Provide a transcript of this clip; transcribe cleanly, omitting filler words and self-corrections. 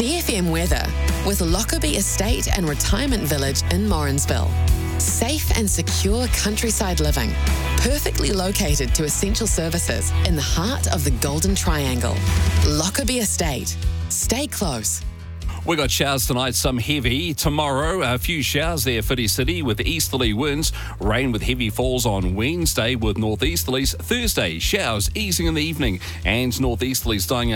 CFM weather with Lockerbie Estate and Retirement Village in Morrinsville. Safe and secure countryside living, perfectly located to essential services in the heart of the Golden Triangle. Lockerbie Estate. Stay close. We got showers tonight, some heavy. Tomorrow, a few showers there, Whiti City, with easterly winds. Rain with heavy falls on Wednesday with northeasterlies. Thursday, showers easing in the evening and northeasterlies dying out.